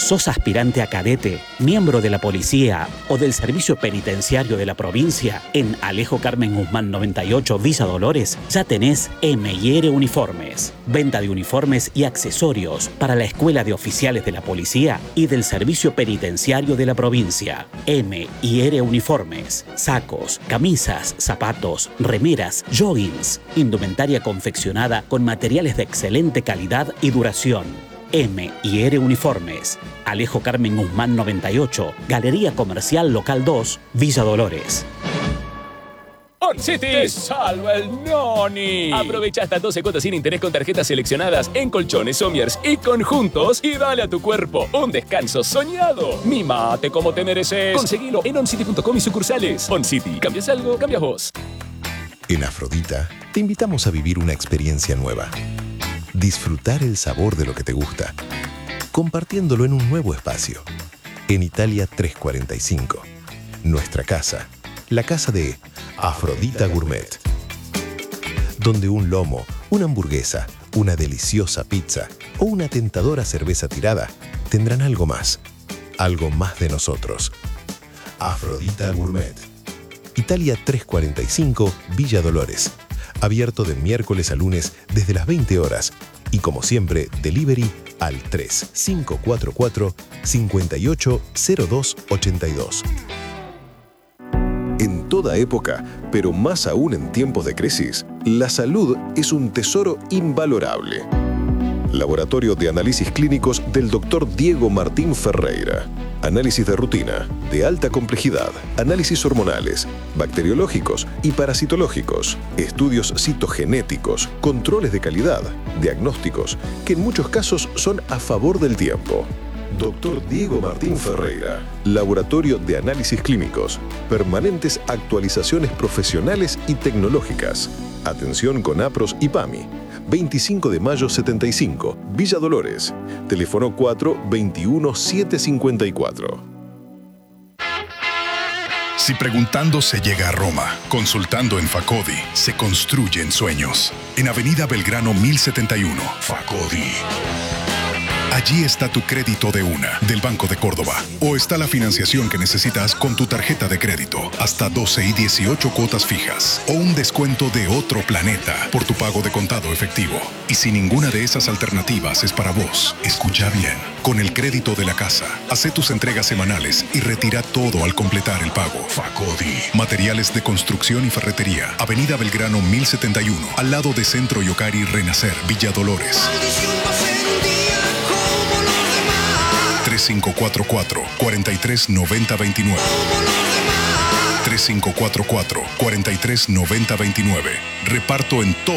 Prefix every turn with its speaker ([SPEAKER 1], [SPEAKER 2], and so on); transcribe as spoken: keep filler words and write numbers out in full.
[SPEAKER 1] ¿Sos aspirante a cadete, miembro de la policía o del servicio penitenciario de la provincia? En Alejo Carmen Guzmán noventa y ocho, Villa Dolores, ya tenés M y R Uniformes. Venta de uniformes y accesorios para la Escuela de Oficiales de la Policía y del Servicio Penitenciario de la provincia. M y R Uniformes. Sacos, camisas, zapatos, remeras, joggings. Indumentaria confeccionada con materiales de excelente calidad y duración. M y R Uniformes. Alejo Carmen Guzmán noventa y ocho, Galería Comercial Local dos, Villa Dolores.
[SPEAKER 2] OnCity te salva el noni. Aprovecha hasta doce cuotas sin interés con tarjetas seleccionadas en colchones, sommiers y conjuntos y dale a tu cuerpo un descanso soñado. Mimate como te mereces. Conseguilo en oncity punto com y sucursales. OnCity. ¿Cambias algo? Cambias vos.
[SPEAKER 3] En Afrodita te invitamos a vivir una experiencia nueva. Disfrutar el sabor de lo que te gusta, compartiéndolo en un nuevo espacio. En Italia trescientos cuarenta y cinco. Nuestra casa. La casa de Afrodita Gourmet. Donde un lomo, una hamburguesa, una deliciosa pizza o una tentadora cerveza tirada tendrán algo más. Algo más de nosotros. Afrodita Gourmet. Italia trescientos cuarenta y cinco, Villa Dolores. Abierto de miércoles a lunes desde las veinte horas. Y como siempre, delivery al tres cinco cuatro cuatro, cinco ocho cero dos ocho dos.
[SPEAKER 4] En toda época, pero más aún en tiempos de crisis, la salud es un tesoro invalorable. Laboratorio de Análisis Clínicos del doctor Diego Martín Ferreira. Análisis de rutina, de alta complejidad, análisis hormonales, bacteriológicos y parasitológicos, estudios citogenéticos, controles de calidad, diagnósticos, que en muchos casos son a favor del tiempo. doctor Diego Martín Ferreira, Laboratorio de Análisis Clínicos, permanentes actualizaciones profesionales y tecnológicas. Atención con APROS y PAMI. veinticinco de mayo setenta y cinco, Villa Dolores. Teléfono cuatro veintiuno siete cincuenta y cuatro.
[SPEAKER 5] Si preguntando se llega a Roma, consultando en Facodi, se construyen sueños. En Avenida Belgrano mil setenta y uno, Facodi. Allí está tu crédito de una, del Banco de Córdoba. O está la financiación que necesitas con tu tarjeta de crédito, hasta doce y dieciocho cuotas fijas. O un descuento de otro planeta por tu pago de contado efectivo. Y si ninguna de esas alternativas es para vos, escucha bien. Con el crédito de la casa, hace tus entregas semanales y retira todo al completar el pago. Facodi. Materiales de construcción y ferretería. Avenida Belgrano mil setenta y uno, al lado de Centro Yocari Renacer, Villa Dolores. tres cinco cuatro cuatro, cuatro tres nueve cero dos nueve. tres cinco cuatro cuatro, cuatro tres nueve cero dos nueve. Reparto en todo.